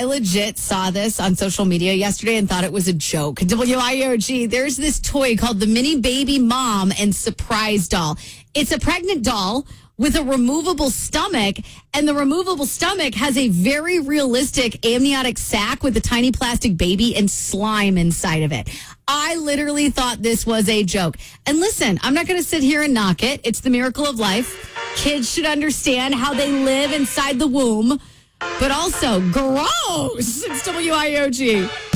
legit saw this on social media yesterday and thought it was a joke. WIOG, there's this toy called the Mini Baby Mom and Surprise Doll. It's a pregnant doll with a removable stomach, and the removable stomach has a very realistic amniotic sac with a tiny plastic baby and slime inside of it. I literally thought this was a joke. And listen, I'm not going to sit here and knock it. It's the miracle of life. Kids should understand how they live inside the womb, but also gross. It's WIOG.